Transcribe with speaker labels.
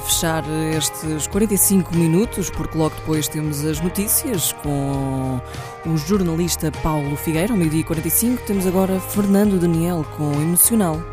Speaker 1: fechar estes 45 minutos, porque logo depois temos as notícias com o jornalista Paulo Figueira, ao 12h45. Temos agora Fernando Daniel com Emocional.